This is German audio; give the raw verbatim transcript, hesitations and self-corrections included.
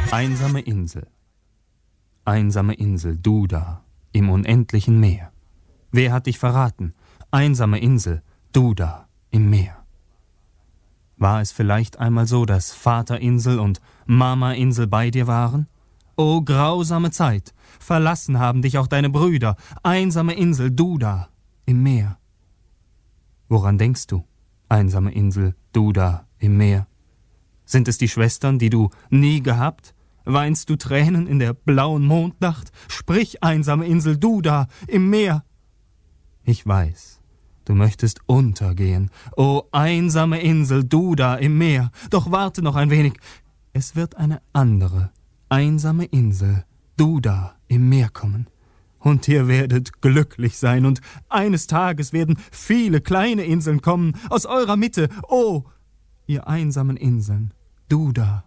Einsame Insel. Einsame Insel, du da, im unendlichen Meer. Wer hat dich verraten? Einsame Insel, du da, im Meer. War es vielleicht einmal so, dass Vaterinsel und Mama-Insel bei dir waren? O grausame Zeit, verlassen haben dich auch deine Brüder. Einsame Insel, du da, im Meer. Woran denkst du, einsame Insel, du da, im Meer? Sind es die Schwestern, die du nie gehabt? Weinst du Tränen in der blauen Mondnacht? Sprich, einsame Insel, du da, im Meer. Ich weiß, du möchtest untergehen. O einsame Insel, du da im Meer. Doch warte noch ein wenig. Es wird eine andere, einsame Insel, du da im Meer kommen. Und ihr werdet glücklich sein. Und eines Tages werden viele kleine Inseln kommen aus eurer Mitte. O, ihr einsamen Inseln, du da